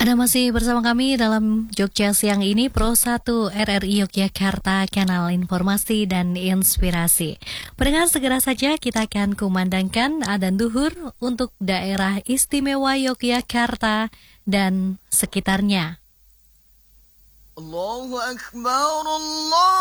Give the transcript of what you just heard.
Anda masih bersama kami dalam Jogja Siang ini, Pro 1 RRI Yogyakarta, kanal informasi dan inspirasi. Pendengar, segera saja kita akan kumandangkan adzan duhur untuk daerah istimewa Yogyakarta dan sekitarnya. Allahu Akbar, Allah.